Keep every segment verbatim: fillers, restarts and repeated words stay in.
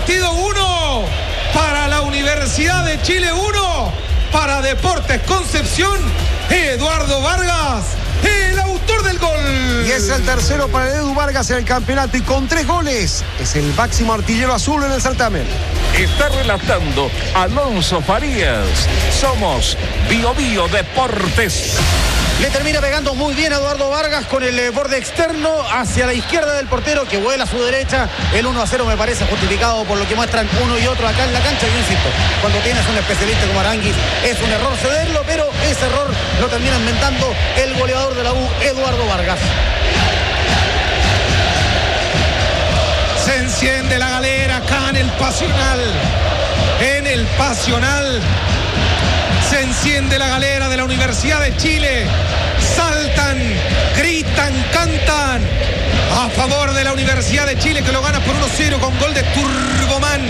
partido, uno para la Universidad de Chile, uno para Deportes Concepción. Eduardo Vargas, el autor del gol. Y es el tercero para Edu Vargas en el campeonato y con tres goles es el máximo artillero azul en el certamen. Está relatando Alonso Farías. Somos Bio Bio Deportes. Le termina pegando muy bien a Eduardo Vargas con el eh, borde externo hacia la izquierda del portero, que vuela a su derecha. El uno a cero me parece justificado por lo que muestran uno y otro acá en la cancha. Yo insisto, cuando tienes un especialista como Aranguis es un error cederlo, pero ese error lo termina inventando el goleador de la U, Eduardo Vargas. Se enciende la galera acá en el Pasional. En el Pasional. Se enciende la galera de la Universidad de Chile. Saltan, gritan, cantan a favor de la Universidad de Chile, que lo gana por uno cero con gol de Turboman.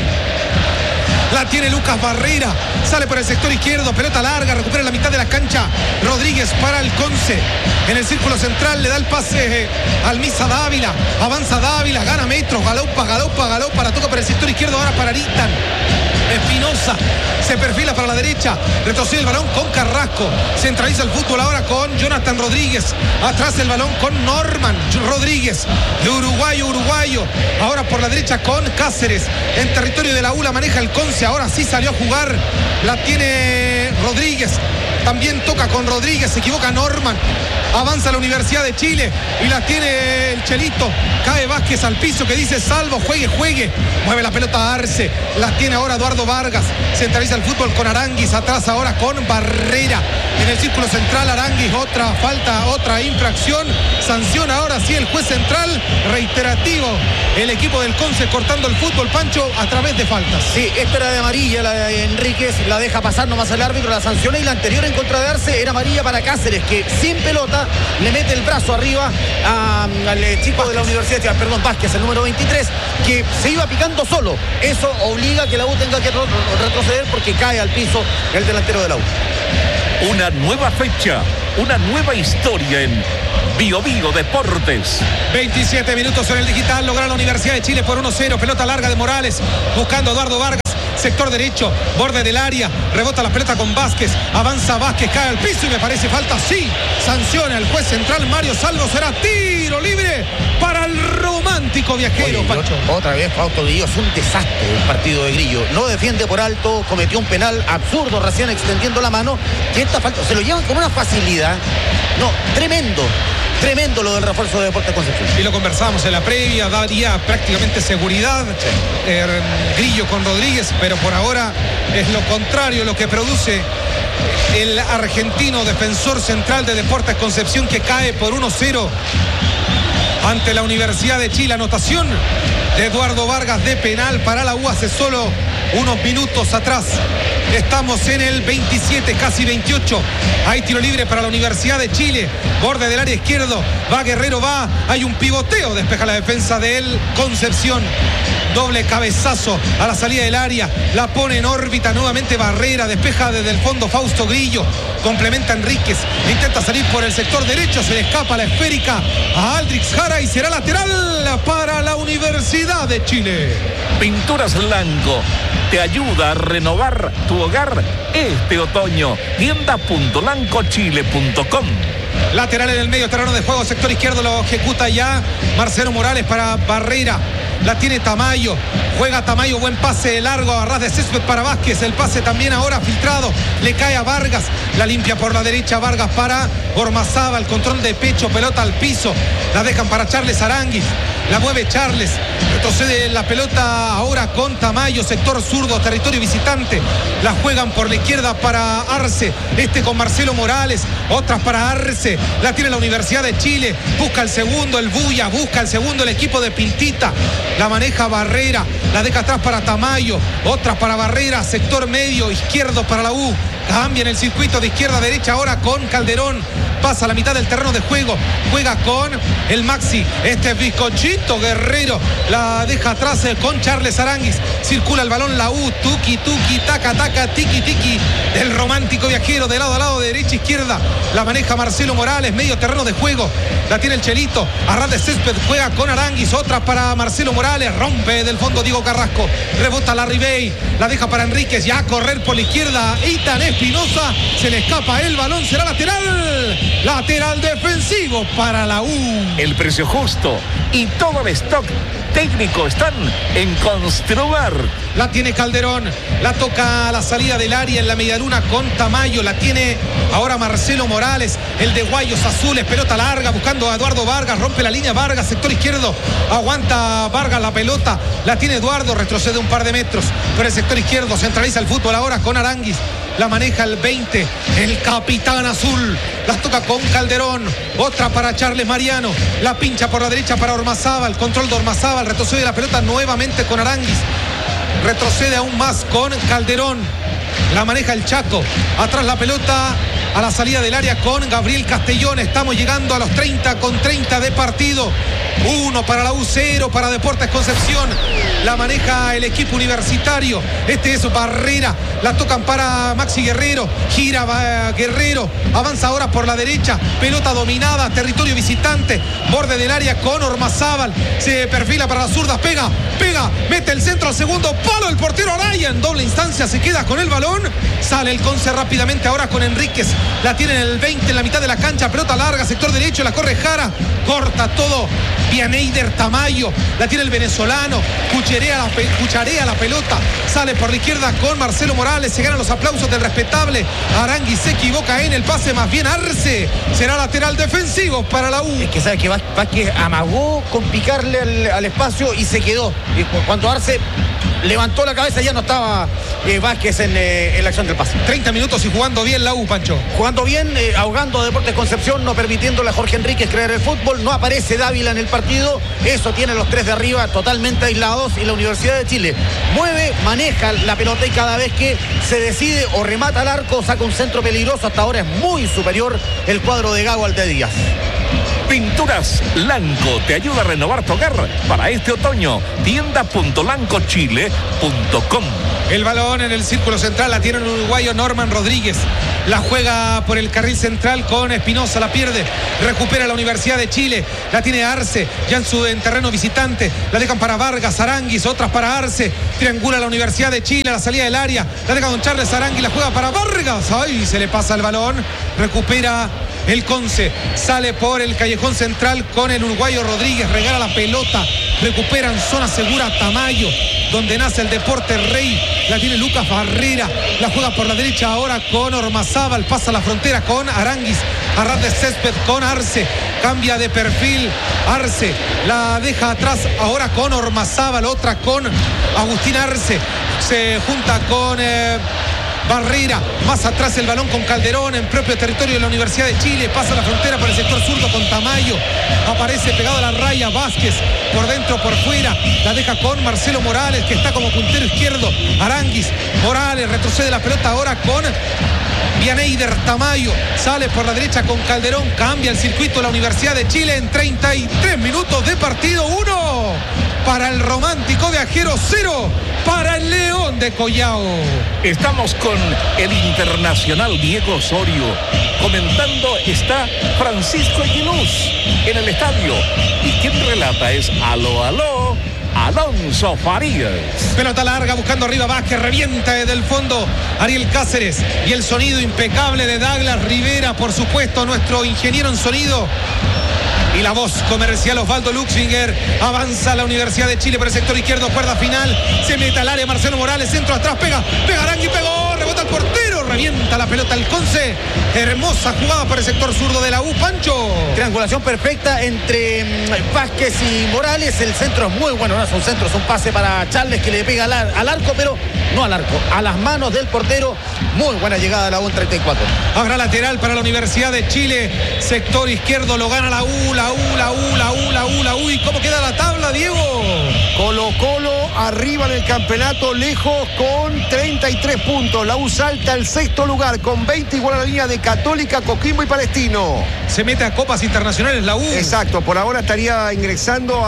La tiene Lucas Barrera, sale por el sector izquierdo, pelota larga, recupera la mitad de la cancha. Rodríguez para el Conce. En el círculo central le da el pase al Misa Dávila. Avanza Dávila, gana metros, galopa, galopa, galopa. La toca por el sector izquierdo ahora para Aristan. Espinosa se perfila para la derecha, retrocede el balón con Carrasco, centraliza el fútbol ahora con Jonathan Rodríguez, atrás el balón con Norman Rodríguez, de uruguayo, uruguayo, ahora por la derecha con Cáceres, en territorio de la U la maneja el Conce, ahora sí salió a jugar, la tiene Rodríguez, también toca con Rodríguez, se equivoca Norman, avanza la Universidad de Chile y la tiene el Chelito, cae Vázquez al piso que dice salvo, juegue, juegue, mueve la pelota a Arce, la tiene ahora Eduardo Vargas, centraliza el fútbol con Aranguis, atrás ahora con Barrera, en el círculo central Aranguis, otra falta, otra infracción, sanciona ahora sí el juez central, reiterativo el equipo del Conce cortando el fútbol, Pancho, a través de faltas. Sí, esta era de amarilla, la de Enríquez, la deja pasar nomás el árbitro, la sanciona, y la anterior en contra de Arce era amarilla para Cáceres, que sin pelota le mete el brazo arriba a, al chico Vázquez de la Universidad, perdón, Vázquez, el número veintitrés, que se iba picando solo. Eso obliga a que la U tenga que retroceder porque cae al piso el delantero de la U. Una nueva fecha, una nueva historia en Bio Bio Deportes. veintisiete minutos en el digital, logra la Universidad de Chile por uno cero, pelota larga de Morales, buscando a Eduardo Vargas. Sector derecho, borde del área, rebota la pelota con Vázquez, avanza Vázquez, cae al piso y me parece falta, sí, sanciona el juez central Mario Salvo, será tiro libre para el romántico viajero. Oye, Pancho. Otra vez Fausto Grillo, es un desastre el partido de Grillo, no defiende por alto, cometió un penal absurdo recién extendiendo la mano, y esta falta, se lo llevan con una facilidad, no, tremendo. Tremendo lo del refuerzo de Deportes Concepción. Y lo conversamos en la previa, daría prácticamente seguridad sí. eh, Grillo con Rodríguez, pero por ahora es lo contrario lo que produce el argentino defensor central de Deportes Concepción, que cae por uno cero ante la Universidad de Chile. Anotación de Eduardo Vargas de penal para la U hace solo unos minutos atrás. Estamos en el veintisiete, casi veintiocho. Hay tiro libre para la Universidad de Chile. Borde del área izquierdo. Va Guerrero, va. Hay un pivoteo. Despeja la defensa de él. Concepción. Doble cabezazo a la salida del área. La pone en órbita nuevamente Barrera. Despeja desde el fondo Fausto Grillo. Complementa Enríquez. Intenta salir por el sector derecho. Se le escapa la esférica a Aldrix Jara y será lateral para la Universidad de Chile. Pinturas Blanco te ayuda a renovar tu hogar este otoño. tienda punto lanco chile punto com. Lateral en el medio terreno de juego, sector izquierdo, lo ejecuta ya Marcelo Morales para Barrera. La tiene Tamayo, juega Tamayo, buen pase largo a ras de césped para Vázquez, el pase también ahora filtrado, le cae a Vargas, la limpia por la derecha Vargas para Ormazábal, control de pecho, pelota al piso, la dejan para Charles Aranguis, la mueve Charles, retrocede la pelota ahora con Tamayo, sector zurdo, territorio visitante, la juegan por la izquierda para Arce, este con Marcelo Morales, otras para Arce, la tiene la Universidad de Chile, busca el segundo, el Buya, busca el segundo el equipo de Pintita, la maneja Barrera, la deja atrás para Tamayo, otras para Barrera, sector medio, izquierdo para la U, cambia en el circuito de izquierda a derecha ahora con Calderón, pasa a la mitad del terreno de juego, juega con el Maxi, este es Bizcochito Guerrero, la deja atrás con Charles Aranguis, circula el balón la U, tuki tuki, taca taca, tiki tiki, del romántico viajero de lado a lado, de derecha a izquierda, la maneja Marcelo Morales, medio terreno de juego, la tiene el Chelito, a ras de césped juega con Aranguis, otra para Marcelo Morales, rompe del fondo Diego Carrasco, rebota la Ribey, la deja para Enríquez, ya a correr por la izquierda, Ethan Espinosa, se le escapa el balón, será lateral, lateral defensivo para la U. El precio justo y todo el stock técnico están en Construbar. La tiene Calderón, la toca a la salida del área en la medialuna con Tamayo, la tiene ahora Marcelo Morales, el de Guayos Azules, pelota larga buscando a Eduardo Vargas, rompe la línea Vargas, sector izquierdo, aguanta Vargas la pelota, la tiene Eduardo, retrocede un par de metros por el sector izquierdo, centraliza el fútbol ahora con Aranguis, la maneja el veinte, el capitán azul, la toca con Calderón, otra para Charles Mariano, la pincha por la derecha para Ormazábal, control de Ormazábal, retrocede la pelota nuevamente con Aranguis, retrocede aún más con Calderón, la maneja el Chaco, atrás la pelota a la salida del área con Gabriel Castellón, estamos llegando a los treinta con treinta de partido, uno para la U, cero para Deportes Concepción, la maneja el equipo universitario, este es Barrera, la tocan para Maxi Guerrero, gira va Guerrero, avanza ahora por la derecha, pelota dominada, territorio visitante, borde del área con Ormazábal, se perfila para las zurdas, pega, pega, mete el centro al segundo palo, el portero Araya en doble instancia se queda con el balón, sale el Conce rápidamente ahora con Enríquez, la tiene en el veinte en la mitad de la cancha, pelota larga, sector derecho, la corre Jara, corta todo Vianeider Tamayo, la tiene el venezolano, cucharea la, cucharea la pelota, sale por la izquierda con Marcelo Morales, se ganan los aplausos del respetable, Aranguis se equivoca en el pase, más bien Arce, será lateral defensivo para la U. Es que sabe que Vázquez amagó con picarle al, al espacio y se quedó, y cuando Arce levantó la cabeza ya no estaba eh, Vázquez en, eh, en la acción del pase. treinta minutos y jugando bien la U, Pancho. Jugando bien, eh, ahogando a Deportes Concepción, no permitiéndole a Jorge Enríquez crear el fútbol, no aparece Dávila en el partido, eso tiene los tres de arriba totalmente aislados y la Universidad de Chile mueve, maneja la pelota y cada vez que se decide o remata al arco, saca un centro peligroso, hasta ahora es muy superior el cuadro de Gago al de Díaz. Pinturas Lanco te ayuda a renovar tu hogar para este otoño. tienda punto lanco chile punto com. El balón en el círculo central la tiene el uruguayo Norman Rodríguez. La juega por el carril central con Espinosa, la pierde. Recupera la Universidad de Chile. La tiene Arce, ya en su en terreno visitante. La dejan para Vargas, Aranguis, otras para Arce. Triangula la Universidad de Chile a la salida del área. La deja don Charles Aranguis, la juega para Vargas. Ay, se le pasa el balón. Recupera el Conce, sale por el callejón central con el uruguayo Rodríguez, regala la pelota, recuperan zona segura Tamayo, donde nace el deporte Rey, la tiene Lucas Barrera, la juega por la derecha ahora con Ormazábal, pasa la frontera con Aranguis, a ras de césped con Arce, cambia de perfil Arce, la deja atrás ahora con Ormazábal, otra con Agustín Arce, se junta con eh, Barrera, más atrás el balón con Calderón en propio territorio de la Universidad de Chile, pasa la frontera por el sector zurdo con Tamayo, aparece pegado a la raya Vázquez, por dentro, por fuera, la deja con Marcelo Morales que está como puntero izquierdo, Aranguis, Morales, retrocede la pelota ahora con Vianeider Tamayo, sale por la derecha con Calderón, cambia el circuito de la Universidad de Chile en treinta y tres minutos de partido, uno para el romántico viajero, cero para el León de Collao. Estamos con el internacional Diego Osorio. Comentando está Francisco Aguiluz en el estadio. Y quien relata es aló, aló, Alonso Farías. Pelota larga buscando arriba Vázquez, revienta desde el fondo Ariel Cáceres y el sonido impecable de Douglas Rivera, por supuesto nuestro ingeniero en sonido. Y la voz comercial Osvaldo Luxinger, avanza la Universidad de Chile por el sector izquierdo, cuerda final, se mete al área Marcelo Morales, centro atrás, pega, pega Arangui, pegó, rebota el portero, revienta la pelota el Conce, hermosa jugada por el sector zurdo de la U, Pancho. Triangulación perfecta entre Vázquez y Morales, el centro es muy bueno, no es un centro, es un pase para Charles que le pega al, ar al arco, pero no al arco, a las manos del portero, muy buena llegada de la U en treinta y cuatro. Habrá lateral para la Universidad de Chile, sector izquierdo lo gana la U, la U, la U, la U, la U, la U. ¿Y cómo queda la tabla, Diego? Colo Colo arriba en el campeonato, lejos con treinta y tres puntos. La U salta al sexto lugar con veinte, igual a la línea de Católica, Coquimbo y Palestino. Se mete a Copas Internacionales la U. Exacto, por ahora estaría ingresando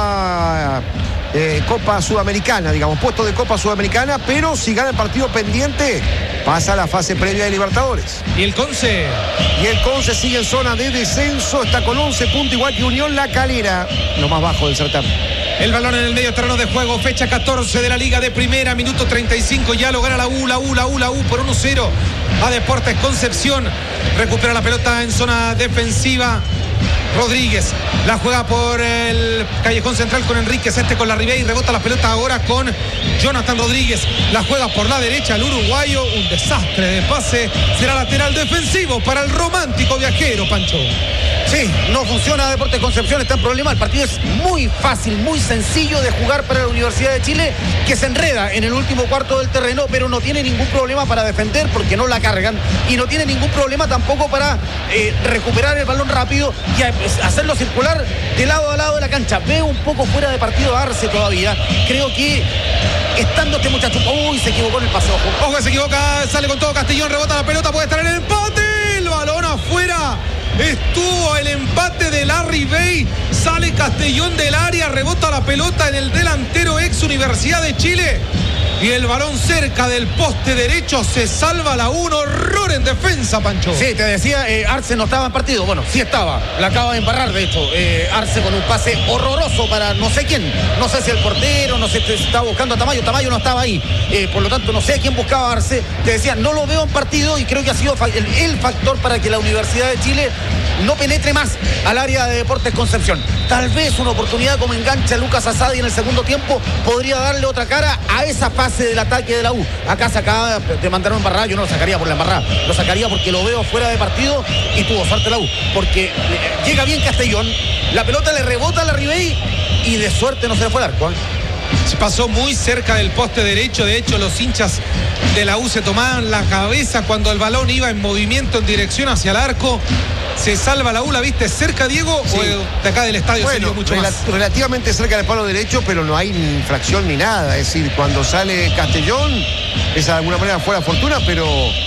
a eh, Copa Sudamericana, digamos, puesto de Copa Sudamericana, pero si gana el partido pendiente, pasa a la fase previa de Libertadores. ¿Y el Conce? Y el Conce sigue en zona de descenso, está con once puntos, igual que Unión La Calera, lo más bajo del certamen. El balón en el medio terreno de juego, fecha catorce de la Liga de Primera, minuto treinta y cinco, ya lo gana la U, la U, la U, la U por uno cero a Deportes Concepción. Recupera la pelota en zona defensiva Rodríguez, la juega por el callejón central con Enríquez, este con la Ribey, rebota la pelota ahora con Jonathan Rodríguez, la juega por la derecha el uruguayo, un desastre de pase, será lateral defensivo para el romántico viajero, Pancho. Sí, no funciona Deportes Concepción, está en problema. El partido es muy fácil, muy sencillo de jugar para la Universidad de Chile, que se enreda en el último cuarto del terreno, pero no tiene ningún problema para defender porque no la cargan, y no tiene ningún problema tampoco para eh, recuperar el balón rápido y a, hacerlo circular de lado a lado de la cancha. Veo un poco fuera de partido a Arce todavía. Creo que estando este muchacho, uy, se equivocó en el pase, ojo. Ojo que se equivoca, sale con todo Castellón, rebota la pelota, puede estar en el empate, el balón afuera. Estuvo el empate de Larry Bay, sale Castellón del área, rebota la pelota en el delantero ex Universidad de Chile y el balón cerca del poste derecho, se salva la uno, horror en defensa, Pancho. Sí, te decía, eh, Arce no estaba en partido, bueno, sí estaba, la acaba de embarrar de hecho, eh, Arce con un pase horroroso para no sé quién, no sé si el portero, no sé si estaba buscando a Tamayo, Tamayo no estaba ahí, eh, por lo tanto no sé a quién buscaba Arce, te decía, no lo veo en partido y creo que ha sido el, el factor para que la Universidad de Chile no penetre más al área de Deportes Concepción. Tal vez una oportunidad como engancha a Lucas Asadi en el segundo tiempo podría darle otra cara a esa fase del ataque de la U. Acá se acaba de mandar un embarrada, yo no lo sacaría por la embarrada, lo sacaría porque lo veo fuera de partido y tuvo suerte la U, porque llega bien Castellón, la pelota le rebota a la Ribey y de suerte no se le fue al arco, ¿eh? Se pasó muy cerca del poste derecho, de hecho los hinchas de la U se tomaban la cabeza cuando el balón iba en movimiento en dirección hacia el arco. Se salva la U, ¿la viste cerca, Diego? Sí. ¿O de acá del estadio bueno, se vio mucho rel más? Relativamente cerca del palo derecho, pero no hay ni infracción ni nada. Es decir, cuando sale Castellón, es de alguna manera fuera fortuna, pero,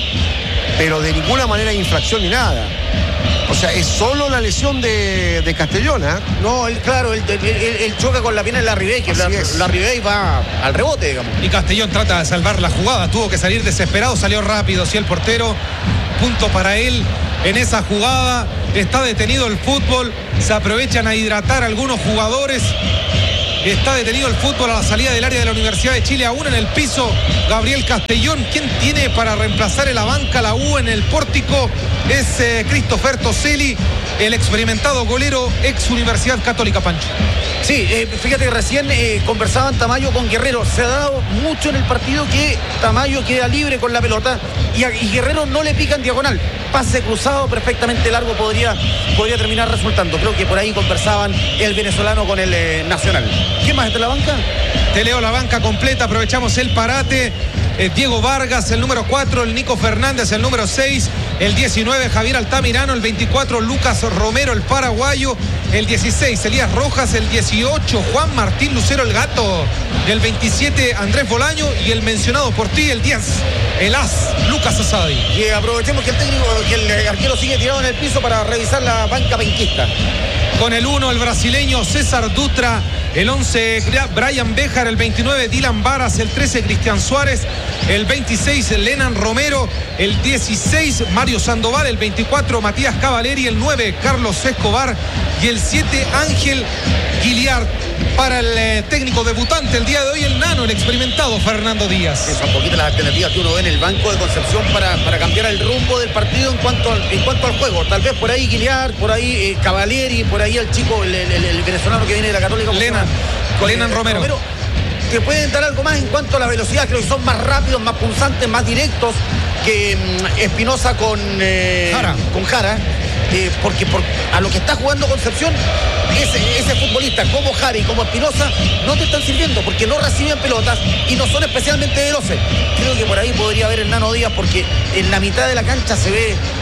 pero de ninguna manera hay infracción ni nada. O sea, es solo la lesión de, de Castellón, ¿eh? No, él, claro, él, él, él, él choca con la pierna de la Ribey, que la, la Ribey va al rebote, digamos. Y Castellón trata de salvar la jugada, tuvo que salir desesperado, salió rápido, sí, el portero, punto para él en esa jugada. Está detenido el fútbol, se aprovechan a hidratar algunos jugadores. Está detenido el fútbol a la salida del área de la Universidad de Chile, aún en el piso Gabriel Castellón. ¿Quién tiene para reemplazar en la banca la U en el pórtico? Es eh, Christopher Toselli, el experimentado golero ex Universidad Católica, Pancho. Sí, eh, fíjate que recién eh, conversaban Tamayo con Guerrero. Se ha dado mucho en el partido que Tamayo queda libre con la pelota y, a, y Guerrero no le pica en diagonal. Pase cruzado perfectamente largo podría, podría terminar resultando. Creo que por ahí conversaban el venezolano con el eh, Nacional. ¿Quién más está en la banca? Te leo la banca completa, aprovechamos el parate. Eh, Diego Vargas, el número cuatro, el Nico Fernández, el número seis, el diecinueve, Javier Altamirano, el veinticuatro, Lucas Romero, el paraguayo, el dieciséis, Elías Rojas, el dieciocho, Juan Martín Lucero, el gato, el veintisiete, Andrés Bolaño, y el mencionado por ti, el diez, el as, Lucas Asadi. Y aprovechemos que el técnico, que el arquero sigue tirado en el piso para revisar la banca penquista. Con el uno, el brasileño César Dutra, el once, Brian Béjar, el veintinueve, Dylan Varas, el trece, Cristian Suárez, el veintiséis, Lenan Romero, el dieciséis, Mario Sandoval, el veinticuatro, Matías Cavaleri, el nueve, Carlos Escobar y el siete, Ángel Guiliard. Para el eh, técnico debutante el día de hoy, el nano, el experimentado Fernando Díaz. Sí, son poquitas las alternativas que uno ve en el banco de Concepción para, para cambiar el rumbo del partido en cuanto al, en cuanto al juego. Tal vez por ahí Guiliard, por ahí eh, Cavalieri, por ahí el chico, el, el, el venezolano que viene de la Católica. Lenan, con Lenan Romero. Romero. Que pueden dar algo más en cuanto a la velocidad, creo que son más rápidos, más punzantes, más directos que mm, Espinosa con, eh, Jara. con Jara. Eh, porque por, a lo que está jugando Concepción, ese, ese futbolista como Jara y como Espinosa no te están sirviendo porque no reciben pelotas y no son especialmente veloces. Creo que por ahí podría haber el Nano Díaz porque en la mitad de la cancha se ve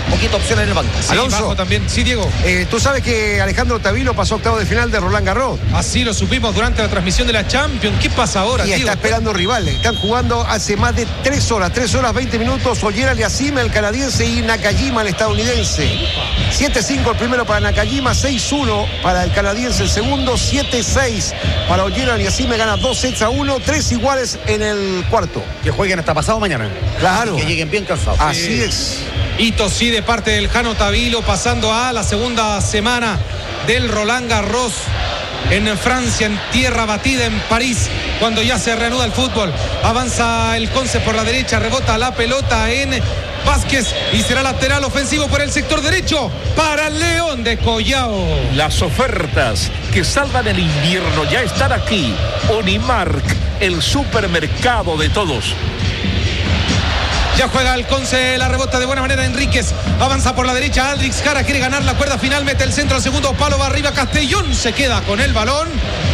poquita opción en el banco. Sí, Alonso. bajo también. Sí, Diego. Eh, Tú sabes que Alejandro Tavilo pasó a octavo de final de Roland Garros. Así lo supimos durante la transmisión de la Champions. ¿Qué pasa ahora, Y Diego? está esperando rivales. Están jugando hace más de tres horas, tres horas veinte minutos. Ollera Aliassime, el canadiense, y Nakajima, el estadounidense. siete cinco el primero para Nakajima, seis uno para el canadiense el segundo, siete seis para Ollera Aliassime, gana dos sets a uno, tres iguales en el cuarto. Que jueguen hasta pasado mañana. Claro. Que lleguen bien cansados. Así es. Hito sí de parte del Jano Tavilo, pasando a la segunda semana del Roland Garros en Francia, en tierra batida en París, cuando ya se reanuda el fútbol. Avanza el Conce por la derecha, rebota la pelota en Vázquez y será lateral ofensivo por el sector derecho para el León de Collao. Las ofertas que salvan el invierno ya están aquí. Unimark, el supermercado de todos. Ya juega el Conce, la rebota de buena manera Enríquez, avanza por la derecha Aldrich Jara, quiere ganar la cuerda final, mete el centro al segundo palo, va arriba Castellón, se queda con el balón.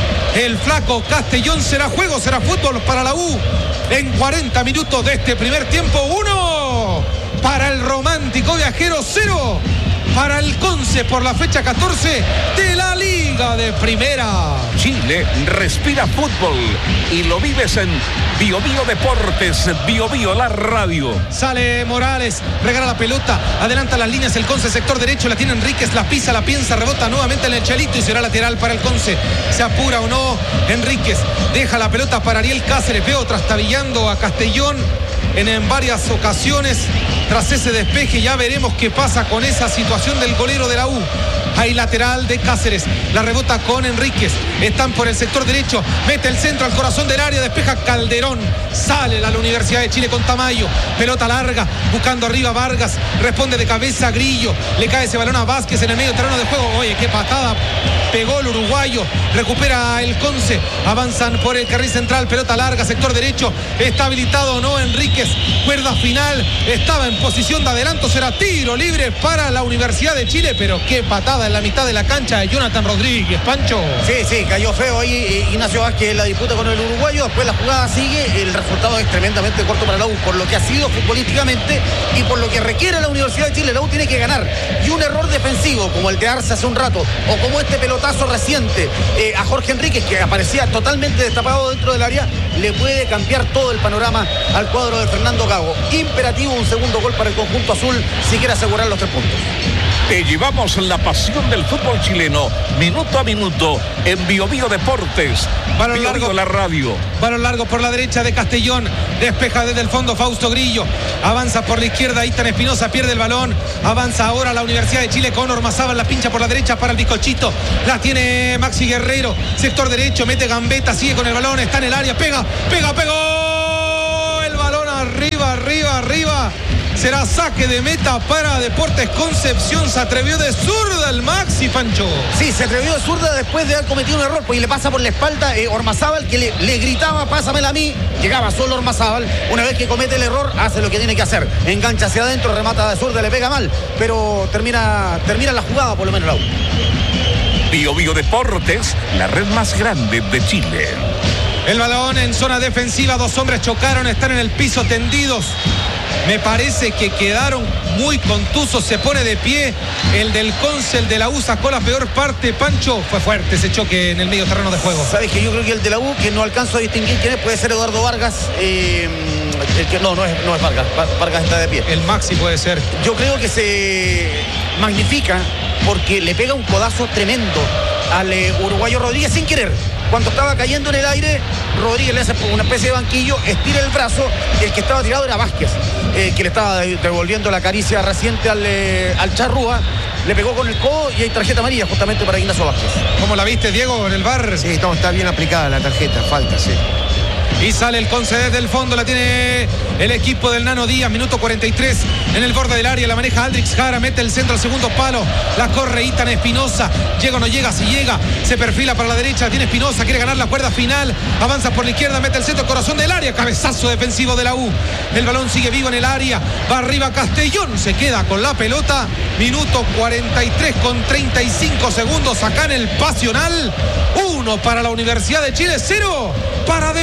El flaco Castellón, será juego, será fútbol para la U en cuarenta minutos de este primer tiempo. Uno para el romántico viajero, cero para el Conce por la fecha catorce de la Liga de Primera. Chile respira fútbol y lo vives en Bio Bio Deportes, Bio Bio la radio. Sale Morales, regala la pelota, adelanta las líneas el Conce, sector derecho, la tiene Enríquez, la pisa, la piensa, rebota nuevamente en el Chelito y será lateral para el Conce. ¿Se apura o no? Enríquez deja la pelota para Ariel Cáceres, veo trastabillando a Castellón en, en varias ocasiones. Tras ese despeje ya veremos qué pasa con esa situación del golero de la U. Hay lateral de Cáceres, la rebota con Enríquez, están por el sector derecho, mete el centro al corazón del área, despeja Calderón, sale a la Universidad de Chile con Tamayo, pelota larga, buscando arriba Vargas, responde de cabeza Grillo, le cae ese balón a Vázquez en el medio terreno de juego. Oye, qué patada pegó el uruguayo, recupera el Conce, avanzan por el carril central, pelota larga, sector derecho, está habilitado o no Enríquez, cuerda final, estaba en posición de adelanto, será tiro libre para la Universidad de Chile, pero qué patada en la mitad de la cancha de Jonathan Rodríguez, Pancho. Sí, sí, cayó feo ahí eh, Ignacio Vázquez en la disputa con el uruguayo, después la jugada sigue, el resultado es tremendamente corto para la U, por lo que ha sido futbolísticamente y por lo que requiere la Universidad de Chile. La U tiene que ganar, y un error defensivo como el de Arce hace un rato, o como este pelotazo reciente eh, a Jorge Enríquez, que aparecía totalmente destapado dentro del área, le puede cambiar todo el panorama al cuadro de Fernando Gago. Imperativo un segundo gol para el conjunto azul si quiere asegurar los tres puntos. Te llevamos la pasión del fútbol chileno, minuto a minuto, en Bio Bio Deportes, Balón Bio largo. Bio la radio. Balón largo por la derecha de Castellón, despeja desde el fondo Fausto Grillo, avanza por la izquierda Itan Espinosa, pierde el balón, avanza ahora la Universidad de Chile con Ormazábal, la pincha por la derecha para el bizcochito, la tiene Maxi Guerrero, sector derecho, mete gambeta, sigue con el balón, está en el área, pega, pega, pegó el balón arriba, arriba, arriba. Será saque de meta para Deportes Concepción. Se atrevió de zurda el Maxi, Pancho. Sí, se atrevió de zurda después de haber cometido un error, pues, y le pasa por la espalda eh, Ormazábal, que le, le gritaba, pásamela a mí. Llegaba solo Ormazábal. Una vez que comete el error, hace lo que tiene que hacer. Engancha hacia adentro, remata de zurda, le pega mal, pero termina, termina la jugada, por lo menos la U. Bio Bio Deportes, la red más grande de Chile. El balón en zona defensiva, dos hombres chocaron, están en el piso tendidos. Me parece que quedaron muy contusos, se pone de pie el del Conce, el de la U sacó la peor parte. Pancho, fue fuerte ese choque en el medio terreno de juego. Sabes que yo creo que el de la U, que no alcanzo a distinguir quién es, puede ser Eduardo Vargas. Eh, el que, no, no es, no es Vargas, Vargas está de pie. El Maxi puede ser. Yo creo que se magnifica porque le pega un codazo tremendo al eh, uruguayo Rodríguez sin querer. Cuando estaba cayendo en el aire, Rodríguez le hace una especie de banquillo, estira el brazo, el que estaba tirado era Vázquez, eh, que le estaba devolviendo la caricia reciente al, eh, al Charrúa, le pegó con el codo y hay tarjeta amarilla justamente para Ignacio Vázquez. ¿Cómo la viste, Diego, en el bar? Sí, no, está bien aplicada la tarjeta, falta, sí. Y sale el Conce desde el fondo, la tiene el equipo del Nano Díaz, minuto cuarenta y tres, en el borde del área, la maneja Aldrich Jara, mete el centro al segundo palo, la corre Itan Espinosa, llega o no llega, si llega, se perfila para la derecha, tiene Espinosa, quiere ganar la cuerda final, avanza por la izquierda, mete el centro, corazón del área, cabezazo defensivo de la U, el balón sigue vivo en el área, va arriba Castellón, se queda con la pelota, minuto cuarenta y tres con treinta y cinco segundos acá en el Pasional, uno para la Universidad de Chile, cero para Deportes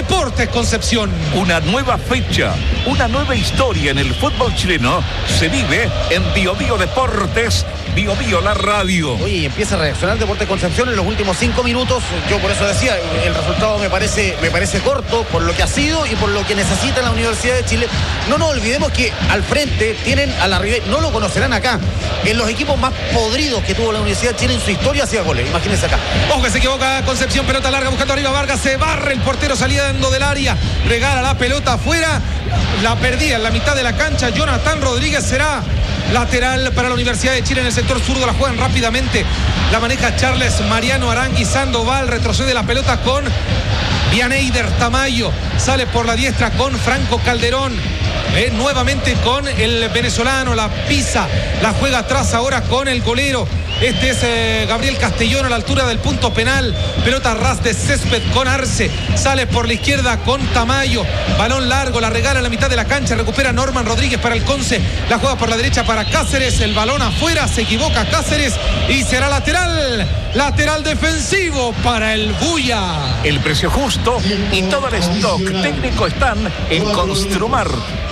Deportes Concepción. Una nueva fecha, una nueva historia en el fútbol chileno se vive en Bio Bio Deportes, Bio Bio la radio. Oye, y empieza a reaccionar Deportes Concepción en los últimos cinco minutos. Yo por eso decía, el resultado me parece, me parece corto por lo que ha sido y por lo que necesita la Universidad de Chile. No nos olvidemos que al frente tienen a la Ribey, no lo conocerán acá, en los equipos más podridos que tuvo la Universidad de Chile en su historia hacía goles, imagínense acá. Ojo que se equivoca Concepción, pelota larga buscando arriba Vargas, se barre el portero saliendo del área, regala la pelota afuera, la perdía en la mitad de la cancha. Jonathan Rodríguez será lateral para la Universidad de Chile en el sector zurdo, la juegan rápidamente, la maneja Charles Mariano Arangui Sandoval, retrocede la pelota con Vianeider Tamayo, sale por la diestra con Franco Calderón. Eh, nuevamente con el venezolano, la pisa, la juega atrás ahora con el golero. Este es eh, Gabriel Castellón a la altura del punto penal. Pelota a ras de césped con Arce. Sale por la izquierda con Tamayo. Balón largo, la regala en la mitad de la cancha. Recupera Norman Rodríguez para el Conce. La juega por la derecha para Cáceres. El balón afuera, se equivoca Cáceres y será lateral. Lateral defensivo para el Buya. El precio justo y todo el stock técnico están en Construmar.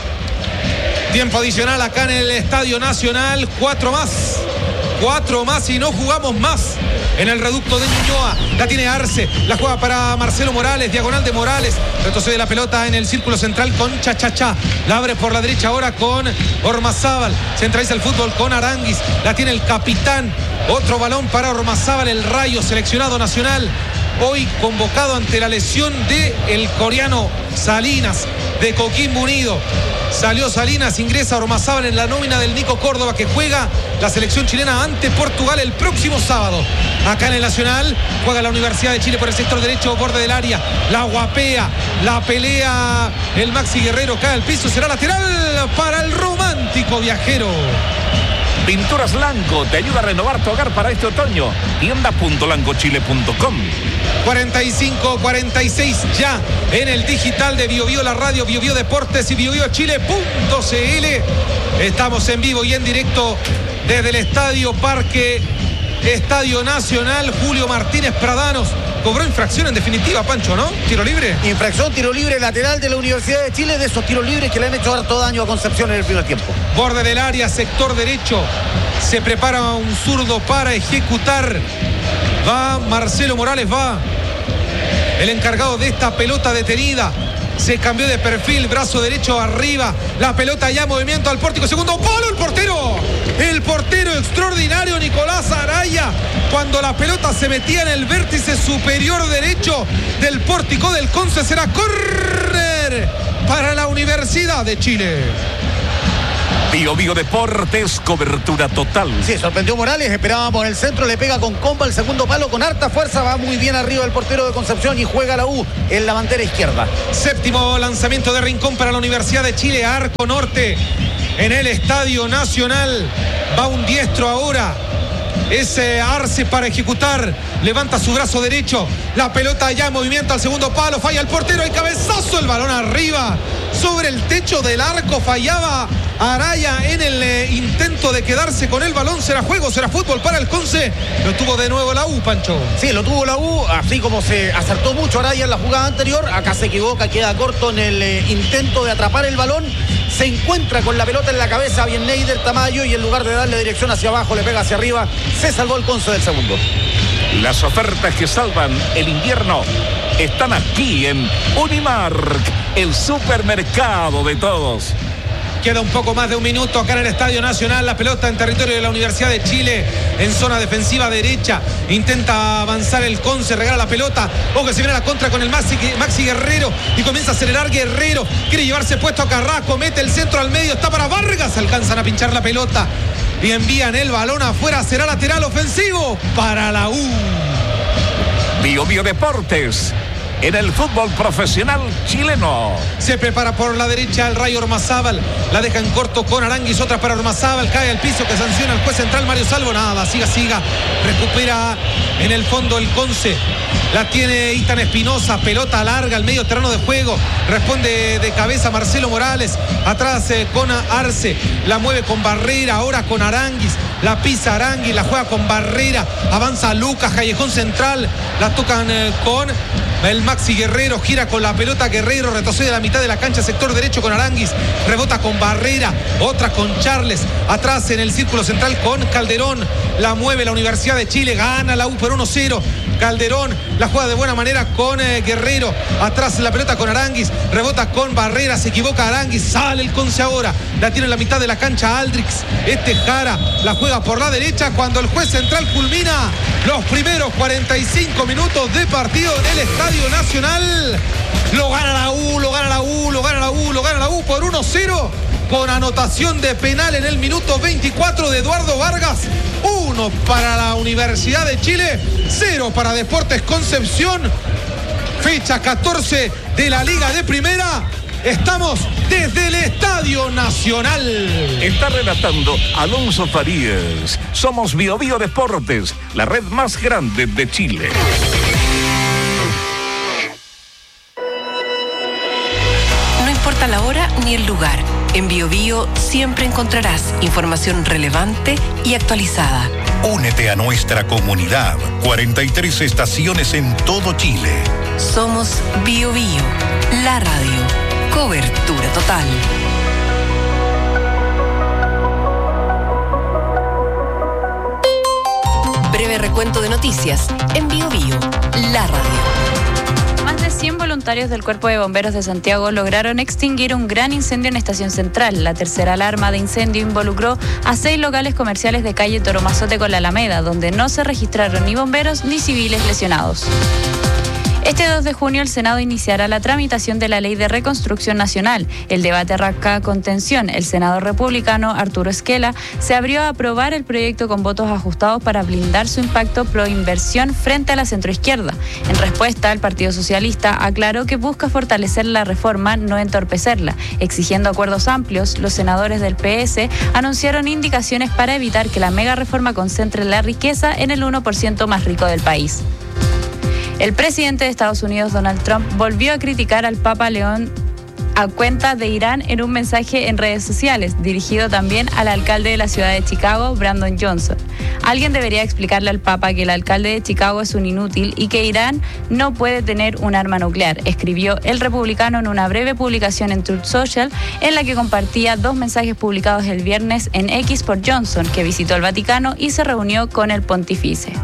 Tiempo adicional acá en el Estadio Nacional. Cuatro más. Cuatro más y no jugamos más en el reducto de Ñuñoa. La tiene Arce, la juega para Marcelo Morales, diagonal de Morales, retrocede la pelota en el círculo central con Chachachá, la abre por la derecha ahora con Ormazábal, centraliza el fútbol con Aranguis, la tiene el capitán, otro balón para Ormazábal, el Rayo, seleccionado nacional, hoy convocado ante la lesión de el coreano Salinas de Coquimbo Unido. Salió Salinas, ingresa Ormazábal en la nómina del Nico Córdoba, que juega la selección chilena ante Portugal el próximo sábado. Acá en el Nacional juega la Universidad de Chile por el sector derecho, borde del área, la guapea, la pelea el Maxi Guerrero, cae al piso, será lateral para el romántico viajero. Pinturas Lanco te ayuda a renovar tu hogar para este otoño. tienda punto lancochile punto com. cuarenta y cinco cuarenta y seis ya en el digital de Bio Bio la radio, Bio Bio Deportes y bio bio chile punto c l. Estamos en vivo y en directo desde el Estadio Parque, Estadio Nacional. Julio Martínez Pradanos cobró infracción en definitiva, Pancho, ¿no? Tiro libre. Infracción, tiro libre lateral de la Universidad de Chile, de esos tiros libres que le han hecho harto daño a Concepción en el primer tiempo. Borde del área, sector derecho. Se prepara un zurdo para ejecutar. Va Marcelo Morales, va el encargado de esta pelota detenida. Se cambió de perfil, brazo derecho arriba. La pelota ya, movimiento al pórtico. Segundo palo, el portero. El portero extraordinario, Nicolás Araya. Cuando la pelota se metía en el vértice superior derecho del pórtico del Conce, será córner para la Universidad de Chile. Bio Bio Deportes, cobertura total. Sí, sorprendió Morales, esperábamos en el centro, le pega con comba el segundo palo con harta fuerza, va muy bien arriba el portero de Concepción y juega la U en la bandera izquierda. Séptimo lanzamiento de Rincón para la Universidad de Chile, arco norte en el Estadio Nacional. Va un diestro ahora. Ese Arce para ejecutar, levanta su brazo derecho, la pelota ya en movimiento al segundo palo, falla el portero, el cabezazo, el balón arriba, sobre el techo del arco, fallaba Araya en el eh, intento de quedarse con el balón. Será juego, será fútbol para el Conce. Lo tuvo de nuevo la U, Pancho. Sí, lo tuvo la U, así como se acertó mucho Araya en la jugada anterior, acá se equivoca, queda corto en el eh, intento de atrapar el balón, se encuentra con la pelota en la cabeza bien Neider Tamayo y en lugar de darle dirección hacia abajo le pega hacia arriba. Se salvó el Conce del segundo. Las ofertas que salvan el invierno están aquí en Unimark, el supermercado de todos. Queda un poco más de un minuto acá en el Estadio Nacional. La pelota en territorio de la Universidad de Chile, en zona defensiva derecha. Intenta avanzar el Conce, regala la pelota. Ojo que se viene a la contra con el Maxi, Maxi Guerrero y comienza a acelerar Guerrero. Quiere llevarse puesto a Carrasco, mete el centro al medio, está para Vargas. Alcanzan a pinchar la pelota y envían el balón afuera. Será lateral ofensivo para la U. Bio Bio Deportes, en el fútbol profesional chileno. Se prepara por la derecha el Rayo Ormazábal. La deja en corto con Aranguis, otra para Ormazábal. Cae al piso que sanciona el juez central Mario Salvo. Nada, siga, siga. Recupera en el fondo el Conce. La tiene Itan Espinosa. Pelota larga al medio terreno de juego. Responde de cabeza Marcelo Morales. Atrás eh, con Arce. La mueve con Barrera. Ahora con Aranguis. La pisa Aranguis. La juega con Barrera. Avanza Lucas. Callejón central. La tocan eh, con el Maxi Guerrero, gira con la pelota Guerrero, retrocede a la mitad de la cancha, sector derecho con Aranguis, rebota con Barrera, otra con Charles, atrás en el círculo central con Calderón, la mueve la Universidad de Chile, gana la U por uno cero. Calderón la juega de buena manera con eh, Guerrero, atrás la pelota con Aranguis, rebota con Barrera, se equivoca Aranguis, sale el Conce ahora, la tiene en la mitad de la cancha Aldrix, este Jara la juega por la derecha cuando el juez central culmina los primeros cuarenta y cinco minutos de partido en el Estadio Nacional. Lo gana la U, lo gana la U, lo gana la U, lo gana la U por uno cero. Con anotación de penal en el minuto veinticuatro de Eduardo Vargas. Uno para la Universidad de Chile, cero para Deportes Concepción. Fecha catorce de la Liga de Primera. Estamos desde el Estadio Nacional. Está relatando Alonso Farías. Somos Bio Bio Deportes, la red más grande de Chile. No importa la hora ni el lugar. En Bio Bio siempre encontrarás información relevante y actualizada. Únete a nuestra comunidad. cuarenta y tres estaciones en todo Chile. Somos Bio Bio, la radio. Cobertura total. Breve recuento de noticias en Bio Bio, la radio. Más de cien voluntarios del Cuerpo de Bomberos de Santiago lograron extinguir un gran incendio en Estación Central. La tercera alarma de incendio involucró a seis locales comerciales de calle Toromazote con la Alameda, donde no se registraron ni bomberos ni civiles lesionados. Este dos de junio el Senado iniciará la tramitación de la Ley de Reconstrucción Nacional. El debate arranca con tensión. El senador republicano Arturo Esquela se abrió a aprobar el proyecto con votos ajustados para blindar su impacto pro-inversión frente a la centroizquierda. En respuesta, el Partido Socialista aclaró que busca fortalecer la reforma, no entorpecerla. Exigiendo acuerdos amplios, los senadores del P S anunciaron indicaciones para evitar que la mega reforma concentre la riqueza en el uno por ciento más rico del país. El presidente de Estados Unidos, Donald Trump, volvió a criticar al Papa León a cuenta de Irán en un mensaje en redes sociales, dirigido también al alcalde de la ciudad de Chicago, Brandon Johnson. Alguien debería explicarle al Papa que el alcalde de Chicago es un inútil y que Irán no puede tener un arma nuclear, escribió el republicano en una breve publicación en Truth Social, en la que compartía dos mensajes publicados el viernes en X por Johnson, que visitó el Vaticano y se reunió con el pontífice.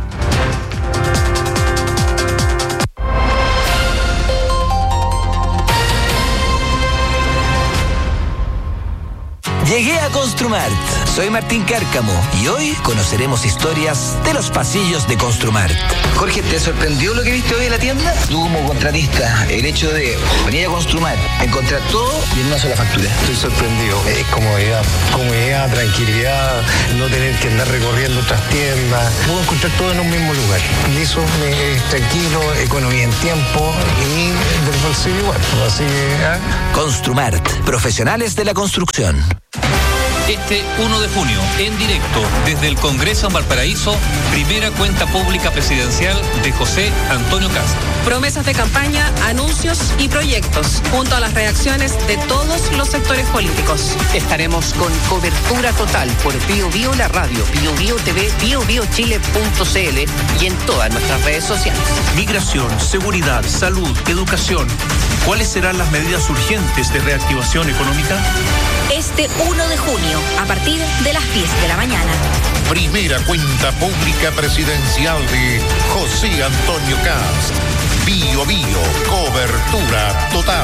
Llegué a Construmart. Soy Martín Cárcamo y hoy conoceremos historias de los pasillos de Construmart. Jorge, ¿te sorprendió lo que viste hoy en la tienda? Tú como contratista, el hecho de venir a Construmart, encontrar todo y en una sola factura. Estoy sorprendido. Es comodidad, comodidad, tranquilidad, no tener que andar recorriendo otras tiendas. Puedo encontrar todo en un mismo lugar. Y eso es tranquilo, economía en tiempo y del bolsillo igual. Así que, ¿eh? Construmart, profesionales de la construcción. Este uno de junio, en directo, desde el Congreso en Valparaíso, primera cuenta pública presidencial de José Antonio Kast. Promesas de campaña, anuncios y proyectos, junto a las reacciones de todos los sectores políticos. Estaremos con cobertura total por Bio Bio la radio, Bio Bio T V, bio bio chile punto c l y en todas nuestras redes sociales. Migración, seguridad, salud, educación. ¿Cuáles serán las medidas urgentes de reactivación económica? Este uno de junio, a partir de las diez de la mañana. Primera cuenta pública presidencial de José Antonio Kast. Bio Bio, cobertura total.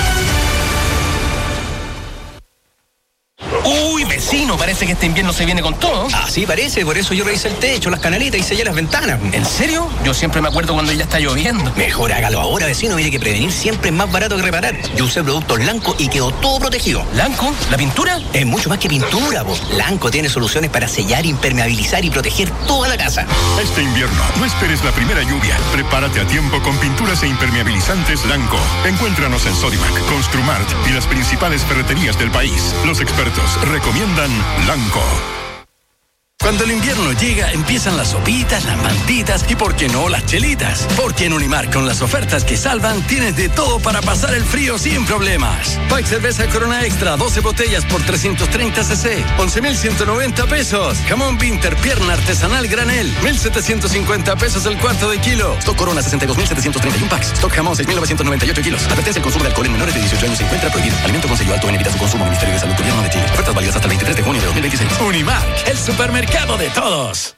Uy, vecino, parece que este invierno se viene con todo. Ah, sí, parece, por eso yo revisé el techo, las canaletas y sellé las ventanas. ¿En serio? Yo siempre me acuerdo cuando ya está lloviendo. Mejor hágalo ahora, vecino, mire que prevenir siempre es más barato que reparar. Yo usé productos Lanco y quedó todo protegido. ¿Lanco? ¿La pintura? Es mucho más que pintura, po. Lanco tiene soluciones para sellar, impermeabilizar y proteger toda la casa. Este invierno, no esperes la primera lluvia. Prepárate a tiempo con pinturas e impermeabilizantes Lanco. Encuéntranos en Sodimac, Construmart y las principales ferreterías del país. Los expertos recomiendan Lanco. Cuando el invierno llega, empiezan las sopitas, las mantitas y, ¿por qué no, las chelitas? Porque en Unimark, con las ofertas que salvan, tienes de todo para pasar el frío sin problemas. Pack cerveza Corona Extra, doce botellas por trescientos treinta centilitros, once mil ciento noventa pesos. Jamón Winter, pierna artesanal granel, mil setecientos cincuenta pesos el cuarto de kilo. Stock Corona, sesenta y dos mil setecientos treinta y uno packs. Stock Jamón, seis mil novecientos noventa y ocho kilos. Advertencia: el consumo de alcohol en menores de dieciocho años se encuentra prohibido. Alimento con sello alto en evita su consumo. Ministerio de Salud, Gobierno de Chile. Ofertas válidas hasta el veintitrés de junio de dos mil veintiséis. Unimark, el supermercado de todos.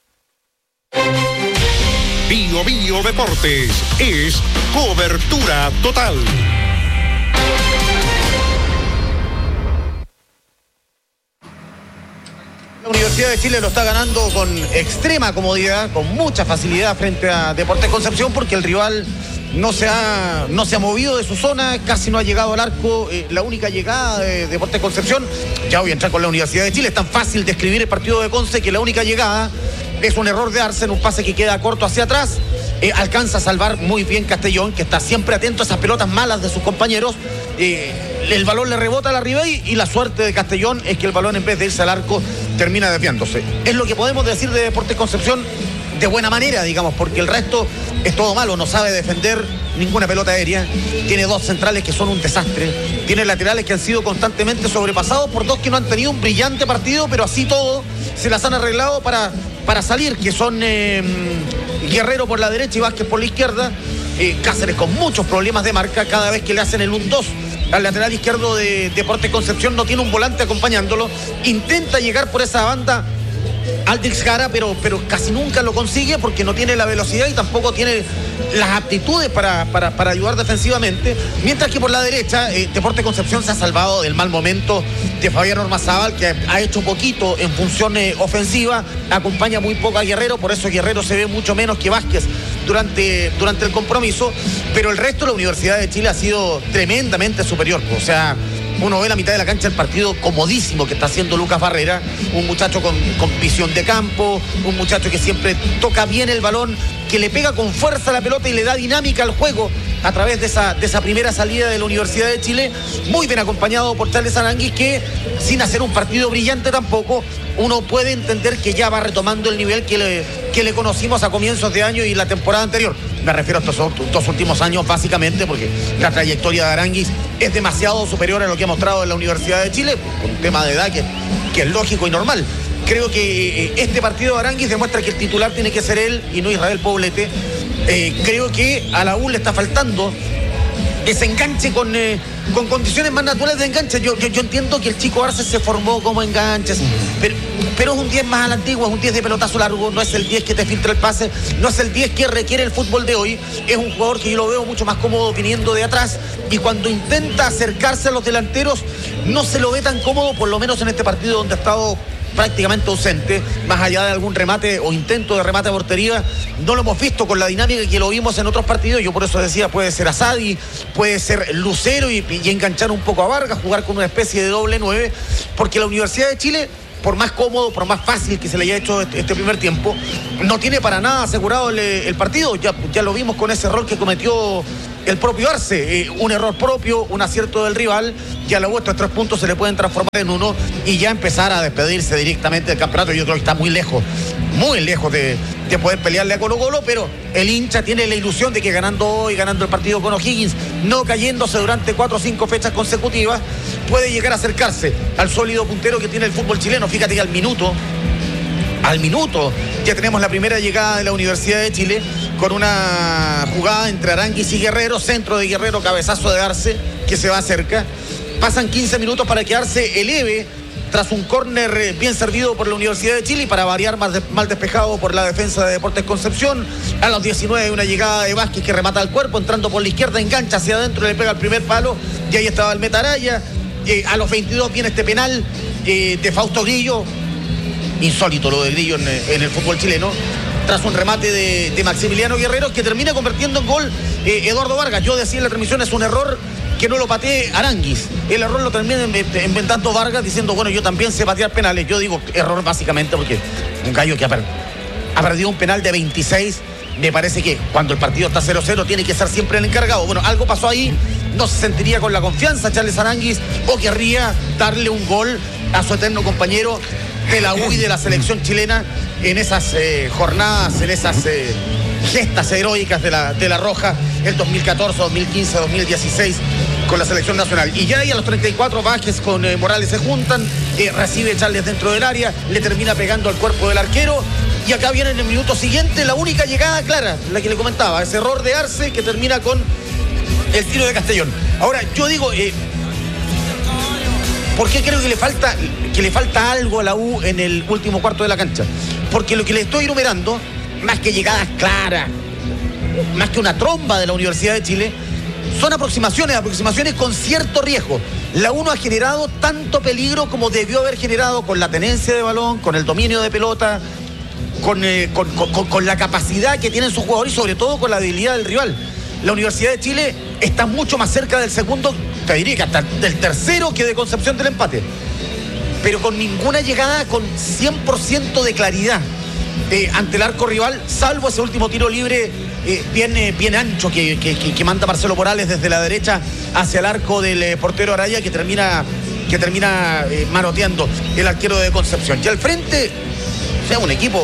Bio Bio Deportes es cobertura total. La Universidad de Chile lo está ganando con extrema comodidad, con mucha facilidad frente a Deportes Concepción, porque el rival no se ha, no se ha movido de su zona, casi no ha llegado al arco. Eh, la única llegada de Deportes Concepción, ya voy a entrar con la Universidad de Chile, es tan fácil describir el partido de Conce que la única llegada es un error de Arce en un pase que queda corto hacia atrás. Eh, alcanza a salvar muy bien Castellón, que está siempre atento a esas pelotas malas de sus compañeros. Eh, el balón le rebota a la Ribey y la suerte de Castellón es que el balón, en vez de irse al arco, termina desviándose. Es lo que podemos decir de Deportes Concepción de buena manera, digamos, porque el resto es todo malo. No sabe defender ninguna pelota aérea, tiene dos centrales que son un desastre, tiene laterales que han sido constantemente sobrepasados por dos que no han tenido un brillante partido, pero así todo se las han arreglado para, para salir, que son eh, Guerrero por la derecha y Vázquez por la izquierda. eh, Cáceres con muchos problemas de marca, cada vez que le hacen el uno dos al lateral izquierdo de Deportes Concepción no tiene un volante acompañándolo, intenta llegar por esa banda Aldrich Jara, pero, pero casi nunca lo consigue porque no tiene la velocidad y tampoco tiene las aptitudes para, para, para ayudar defensivamente. Mientras que por la derecha, eh, Deportes Concepción se ha salvado del mal momento de Fabián Ormazábal, que ha hecho poquito en función eh, ofensiva, acompaña muy poco a Guerrero, por eso Guerrero se ve mucho menos que Vázquez durante, durante el compromiso, pero el resto de la Universidad de Chile ha sido tremendamente superior. O sea, uno ve la mitad de la cancha el partido comodísimo que está haciendo Lucas Barrera, un muchacho con, con visión de campo, un muchacho que siempre toca bien el balón, que le pega con fuerza a la pelota y le da dinámica al juego a través de esa, de esa primera salida de la Universidad de Chile, muy bien acompañado por Charles Aranguis, que sin hacer un partido brillante tampoco, uno puede entender que ya va retomando el nivel que le, que le conocimos a comienzos de año y la temporada anterior. Me refiero a estos dos últimos años básicamente porque la trayectoria de Aranguis es demasiado superior a lo que ha mostrado en la Universidad de Chile, con un tema de edad que, que es lógico y normal. Creo que este partido de Aranguis demuestra que el titular tiene que ser él y no Israel Poblete. Eh, creo que a la U le está faltando ese enganche con, eh, con condiciones más naturales de enganche. Yo, yo, yo entiendo que el chico Arce se formó como enganches, pero, pero es un diez más a la antigua, es un diez de pelotazo largo, no es el diez que te filtra el pase, no es el diez que requiere el fútbol de hoy. Es un jugador que yo lo veo mucho más cómodo viniendo de atrás y cuando intenta acercarse a los delanteros no se lo ve tan cómodo, por lo menos en este partido donde ha estado prácticamente ausente, más allá de algún remate o intento de remate a portería, no lo hemos visto con la dinámica que lo vimos en otros partidos. Yo por eso decía, puede ser Asadi, puede ser Lucero y, y enganchar un poco a Vargas, jugar con una especie de doble nueve, porque la Universidad de Chile, por más cómodo, por más fácil que se le haya hecho este, este primer tiempo, no tiene para nada asegurado el, el partido. Ya, ya lo vimos con ese error que cometió el propio Arce, eh, un error propio, un acierto del rival, ya luego estos tres puntos se le pueden transformar en uno y ya empezar a despedirse directamente del campeonato. Yo creo que está muy lejos, muy lejos de, de poder pelearle a Colo Colo, pero el hincha tiene la ilusión de que ganando hoy, ganando el partido con O'Higgins, no cayéndose durante cuatro o cinco fechas consecutivas, puede llegar a acercarse al sólido puntero que tiene el fútbol chileno. Fíjate que al minuto Al minuto ya tenemos la primera llegada de la Universidad de Chile con una jugada entre Aranguis y Guerrero, centro de Guerrero, cabezazo de Arce que se va cerca. Pasan quince minutos para que Arce eleve tras un córner bien servido por la Universidad de Chile y para variar mal, de, mal despejado por la defensa de Deportes Concepción. A los diecinueve una llegada de Vázquez que remata al cuerpo, entrando por la izquierda, engancha hacia adentro, le pega el primer palo y ahí estaba el Metaraya. Eh, a los veintidós viene este penal eh, de Fausto Grillo. Insólito lo de Grillo en, en el fútbol chileno, tras un remate de, de Maximiliano Guerrero que termina convirtiendo en gol eh, Eduardo Vargas. Yo decía en la transmisión, es un error que no lo patee Aranguis, el error lo termina inventando Vargas diciendo, bueno, yo también sé patear penales. Yo digo error básicamente porque un gallo que ha, per ha perdido un penal de veintiséis, me parece que cuando el partido está cero cero tiene que ser siempre el encargado. Bueno, algo pasó ahí, no se sentiría con la confianza Charles Aranguis o querría darle un gol a su eterno compañero de la U y de la selección chilena en esas eh, jornadas, en esas eh, gestas heroicas de la, de la Roja, el dos mil catorce, dos mil quince, dos mil dieciséis con la selección nacional. Y ya ahí a los treinta y cuatro Vázquez con eh, Morales se juntan, eh, recibe Charles dentro del área, le termina pegando al cuerpo del arquero. Y acá viene en el minuto siguiente la única llegada clara, la que le comentaba, ese error de Arce que termina con el tiro de Castellón. Ahora, yo digo, eh, ¿por qué creo que le falta que le falta algo a la U en el último cuarto de la cancha? Porque lo que le estoy enumerando, más que llegadas claras, más que una tromba de la Universidad de Chile, son aproximaciones, aproximaciones con cierto riesgo. La U no ha generado tanto peligro como debió haber generado con la tenencia de balón, con el dominio de pelota, Con, eh, con, con, con la capacidad que tienen sus jugadores y sobre todo con la debilidad del rival. La Universidad de Chile está mucho más cerca del segundo, te diría que hasta del tercero que de Concepción del empate, pero con ninguna llegada con cien por ciento de claridad eh, ante el arco rival, salvo ese último tiro libre eh, bien, eh, bien ancho que, que, que, que manda Marcelo Morales desde la derecha hacia el arco del eh, portero Araya, que termina, que termina eh, manoteando el arquero de Concepción. Y al frente, o sea, un equipo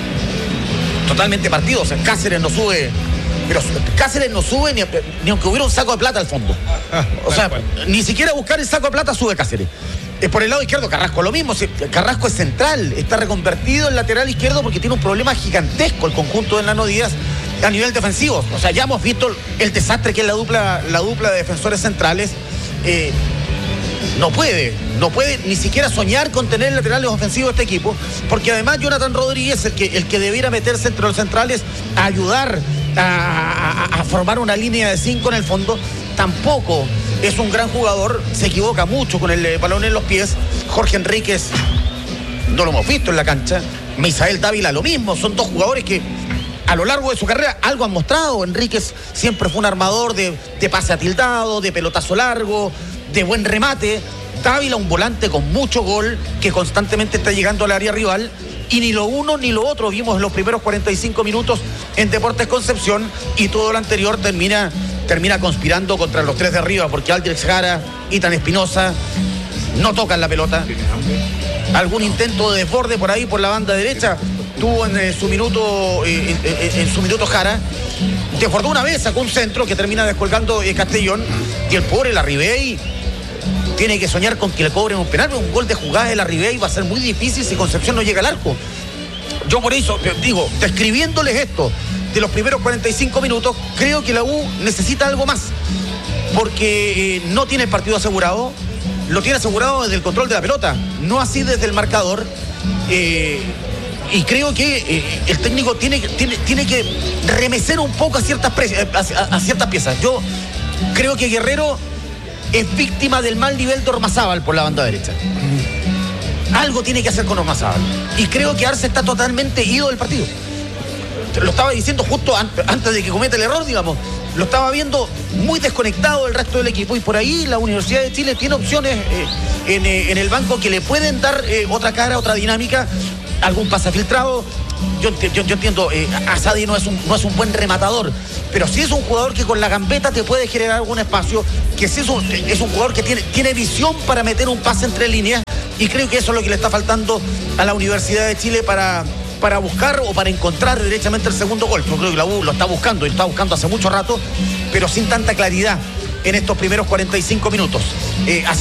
totalmente partido. O sea, Cáceres no sube, pero Cáceres no sube ni, ni aunque hubiera un saco de plata al fondo. O sea, ni siquiera buscar el saco de plata sube Cáceres. Eh, por el lado izquierdo, Carrasco lo mismo. Carrasco es central, está reconvertido en lateral izquierdo porque tiene un problema gigantesco el conjunto de Nano Díaz a nivel defensivo. O sea, ya hemos visto el desastre que es la dupla, la dupla de defensores centrales. Eh, No puede, no puede ni siquiera soñar con tener laterales ofensivos este equipo, porque además Jonathan Rodríguez, el que, el que debiera meterse entre los centrales a ayudar a, a, a formar una línea de cinco en el fondo, tampoco es un gran jugador, se equivoca mucho con el balón en los pies. Jorge Enríquez no lo hemos visto en la cancha, Misael Dávila lo mismo, son dos jugadores que a lo largo de su carrera algo han mostrado. Enríquez siempre fue un armador de, de pase atildado, de pelotazo largo, de buen remate. Dávila un volante con mucho gol que constantemente está llegando al área rival, y ni lo uno ni lo otro vimos en los primeros cuarenta y cinco minutos en Deportes Concepción, y todo lo anterior termina, termina conspirando contra los tres de arriba, porque Aldrich Jara y Tan Espinosa no tocan la pelota. Algún intento de desborde por ahí por la banda derecha tuvo en eh, su minuto eh, en, en su minuto Jara. Desbordó una vez, sacó un centro que termina descolgando eh, Castellón, y el pobre Larribey tiene que soñar con que le cobren un penal. Un gol de jugada de Larribey va a ser muy difícil si Concepción no llega al arco. Yo por eso digo, describiéndoles esto de los primeros cuarenta y cinco minutos, creo que la U necesita algo más, porque eh, no tiene el partido asegurado, lo tiene asegurado desde el control de la pelota, no así desde el marcador. eh, Y creo que eh, el técnico tiene, tiene, tiene que remecer un poco a ciertas, pre- a, a, a ciertas piezas. Yo creo que Guerrero es víctima del mal nivel de Ormazábal por la banda derecha. Algo tiene que hacer con Ormazábal. Y creo que Arce está totalmente ido del partido. Lo estaba diciendo justo an- antes de que cometa el error, digamos. Lo estaba viendo muy desconectado del resto del equipo, y por ahí la Universidad de Chile tiene opciones eh, en, eh, en el banco que le pueden dar eh, otra cara, otra dinámica. Algún pase filtrado. Yo, yo, yo entiendo, eh, Asadi no es, un, no es un buen rematador, pero sí es un jugador que con la gambeta te puede generar algún espacio, que sí es un, es un jugador que tiene, tiene visión para meter un pase entre líneas, y creo que eso es lo que le está faltando a la Universidad de Chile para, para buscar o para encontrar derechamente el segundo gol. Yo creo que la U lo está buscando, y lo está buscando hace mucho rato, pero sin tanta claridad en estos primeros cuarenta y cinco minutos. Eh,